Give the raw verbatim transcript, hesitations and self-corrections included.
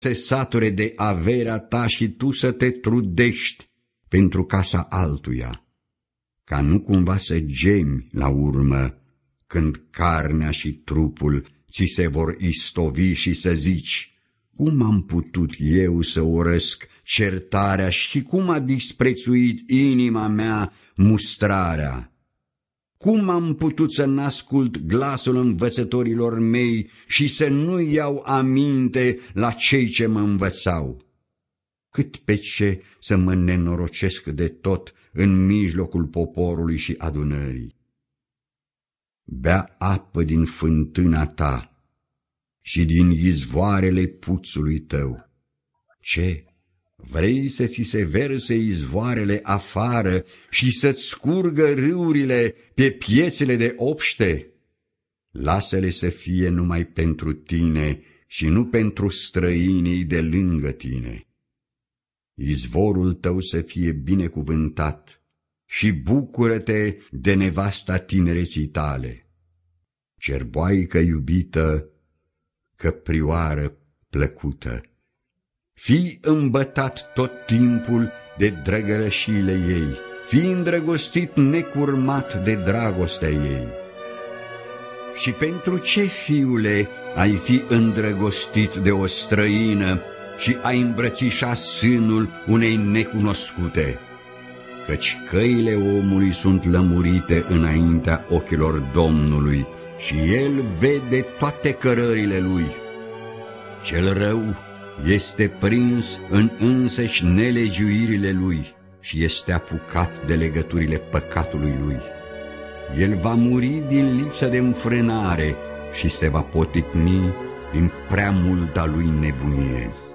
se sature de averea ta și tu să te trudești pentru casa altuia, ca nu cumva să gemi la urmă când carnea și trupul ți se vor istovi și să zici: cum am putut eu să urăsc certarea și cum a disprețuit inima mea mustrarea? Cum am putut să n-ascult glasul învățătorilor mei și să nu iau aminte la cei ce mă învățau? Cât pe ce să mă nenorocesc de tot în mijlocul poporului și adunării. Bea apă din fântâna ta și din izvoarele puțului tău. Ce? Vrei să ți se verse izvoarele afară și să-ți scurgă râurile pe piețele de obște? Lasă-le să fie numai pentru tine și nu pentru străinii de lângă tine. Izvorul tău să fie binecuvântat și bucură-te de nevasta tinereții tale. Cerboaică iubită, căprioară plăcută, fii îmbătat tot timpul de drăgălășiile ei, fii îndrăgostit necurmat de dragostea ei. Și pentru ce, fiule, ai fi îndrăgostit de o străină și ai îmbrățișa sânul unei necunoscute? Căci căile omului sunt lămurite înaintea ochilor Domnului și El vede toate cărările lui. Cel rău este prins în însăși nelegiuirile lui și este apucat de legăturile păcatului lui. El va muri din lipsă de înfrânare și se va poticni din prea multa lui nebunie.